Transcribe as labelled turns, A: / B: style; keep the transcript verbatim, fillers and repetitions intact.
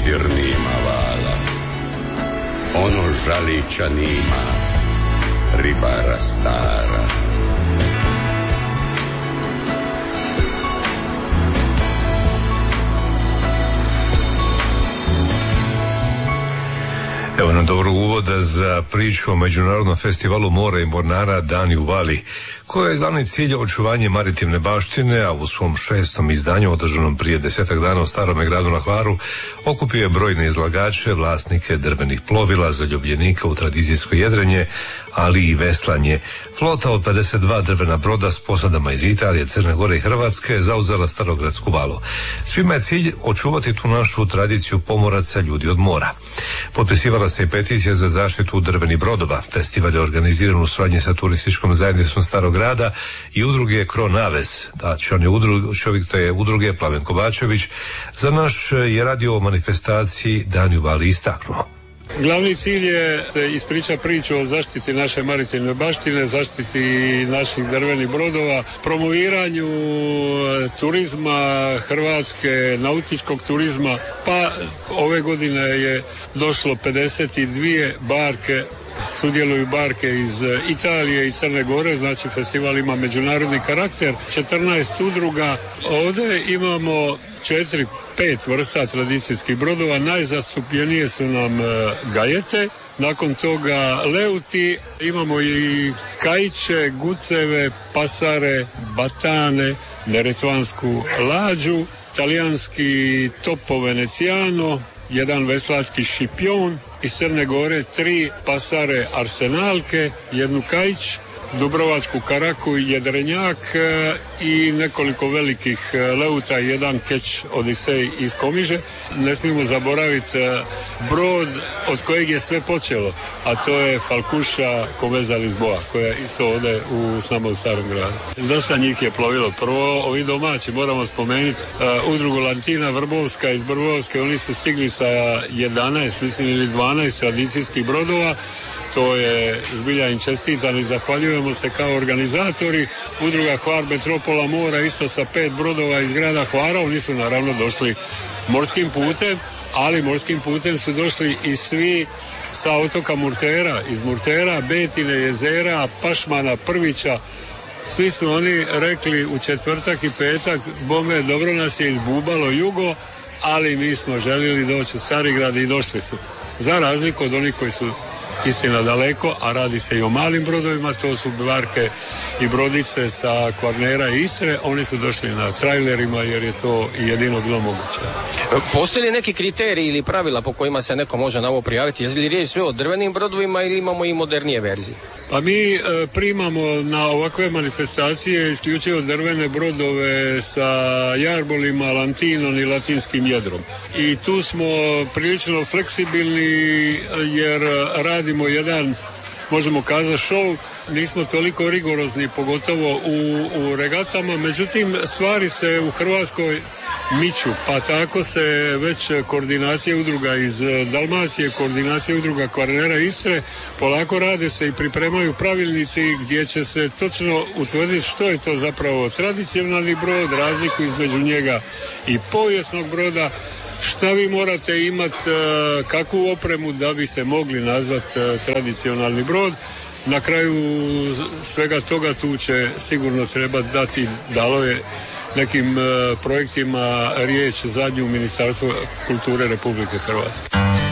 A: dirnima vala. Ono žalića nima, ribara stara.
B: Evo nam dobrog uvoda za priču o Međunarodnom festivalu mora i mornara Dani u Vali, koji je glavni cilj očuvanje maritimne baštine, a u svom šestom izdanju održanom prije desetak dana u Starome gradu na Hvaru okupio je brojne izlagače, vlasnike drvenih plovila, zaljubljenika u tradicijsko jedrenje, ali i veslanje. Flota od pedeset dva drvena broda s posadama iz Italije, Crne Gore i Hrvatske zauzela Starogradsku valu. Svima je cilj očuvati tu našu tradiciju pomoraca, ljudi od mora. Potpisivala se i peticija za zaštitu drvenih brodova. Festival je organiziran u suradnji sa turističkom zajednicom Starog grada i udruge Kronavez. Da, čovjek to je udruge Plaven Kovačević. Za naš je radio o manifestaciji Dani u Vali istaknuo.
C: Glavni cilj je da ispriča priču o zaštiti naše maritimne baštine, zaštiti naših drvenih brodova, promoviranju turizma Hrvatske, nautičkog turizma, pa ove godine je došlo pedeset dvije barke, sudjeluju barke iz Italije i Crne Gore, znači festival ima međunarodni karakter, četrnaest udruga, ovdje imamo četiri, pet vrsta tradicijskih brodova, najzastupljenije su nam gajete, nakon toga leuti, imamo i kajče, guceve, pasare, batane, neretvansku lađu, talijanski topo venecijano, jedan veslački šipjon, iz Crne Gore tri pasare arsenalke, jednu kajć, dubrovačku karaku i jedrenjak i nekoliko velikih leuta i jedan keć Odisej iz Komiže. Ne smijemo zaboraviti brod od kojeg je sve počelo, a to je Falkuša Koveza Lisboa, koja isto ode u, s nama u Starom gradu. Dosta njih je plovilo. Prvo, ovi domaći, moramo spomenuti uh, udrugu Lantina Vrbovska iz Vrbovske, oni su stigli sa jedanaest, mislim ili dvanaest tradicijskih brodova. To je zbilja im čestitan i zahvaljujemo se kao organizatori. Udruga Hvar Metropola mora isto sa pet brodova iz grada Hvara. Oni su naravno došli morskim putem, ali morskim putem su došli i svi sa otoka Murtera, iz Murtera, Betine, Jezera, Pašmana, Prvića. Svi su oni rekli u četvrtak i petak, bome, dobro nas je izbubalo jugo, ali mi smo željeli doći u Starigrad i došli su. Za razliku od onih koji su istina daleko, a radi se i o malim brodovima, to su barke i brodice sa Kvarnera i Istre, oni su došli na trailerima jer je to jedino bilo moguće.
D: Postoji li neki kriteriji ili pravila po kojima se neko može na ovo prijaviti? Je li riječ sve o drvenim brodovima ili imamo i modernije verzije?
C: Pa mi e, primamo na ovakve manifestacije isključivo drvene brodove sa jarbolima, lantinom i latinskim jedrom. I tu smo prilično fleksibilni jer radimo jedan, možemo kazati, show. Nismo toliko rigorozni, pogotovo u, u regatama, međutim stvari se u Hrvatskoj miču, pa tako se već koordinacije udruga iz Dalmacije, koordinacije udruga Kvarnera i Istre, polako rade se i pripremaju pravilnici gdje će se točno utvrditi što je to zapravo tradicionalni brod, razliku između njega i povijesnog broda, šta vi morate imati, kakvu opremu da bi se mogli nazvati tradicionalni brod. Na kraju svega toga tu će sigurno trebati dati, dalo je nekim projektima riječ zadnju Ministarstvo kulture Republike Hrvatske.